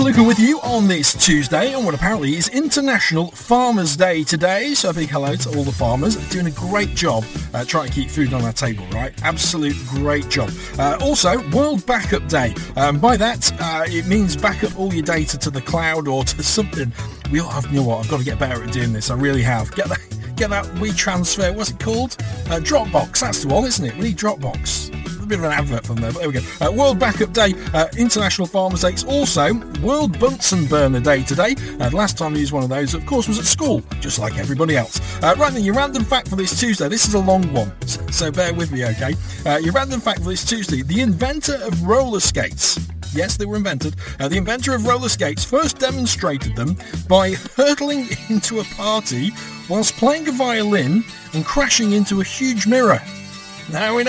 Luca with you on this Tuesday on what apparently is International Farmers Day today. So a big hello to all the farmers doing a great job trying to keep food on our table, right? Absolute great job. Also, World Backup Day. By that, it means back up all your data to the cloud or to something. You know what? I've got to get better at doing this. I really have. Get that WeTransfer. What's it called? Dropbox. That's the one, isn't it? We need Dropbox. A bit of an advert from there, but there we go. World Backup Day, International Farmers Day. It's also World Bunsen Burner Day today. The last time I used one of those, of course, was at school, just like everybody else. Right then, your random fact for this Tuesday. This is a long one, so bear with me, okay? Your random fact for this Tuesday. The inventor of roller skates. Yes, they were invented. The inventor of roller skates first demonstrated them by hurtling into a party whilst playing a violin and crashing into a huge mirror. Now we know